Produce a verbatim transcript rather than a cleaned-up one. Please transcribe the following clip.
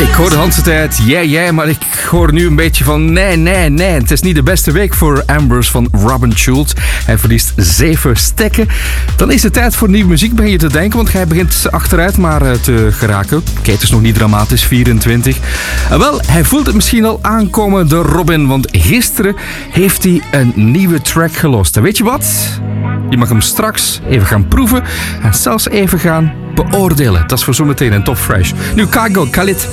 Ik hoorde Hans de tijd, ja, yeah, ja, yeah, maar ik hoor nu een beetje van nee, nee, nee. Het is niet de beste week voor Ambers van Robin Schulz. Hij verliest zeven stekken. Dan is het tijd voor nieuwe muziek, begin je te denken, want hij begint achteruit maar te geraken. Kijk, het is nog niet dramatisch, vierentwintig. En wel, hij voelt het misschien al aankomen, de Robin, want gisteren heeft hij een nieuwe track gelost. En weet je wat? Je mag hem straks even gaan proeven en zelfs even gaan beoordelen. Dat is voor zometeen een Top Fresh. Nu Cargo, Khalid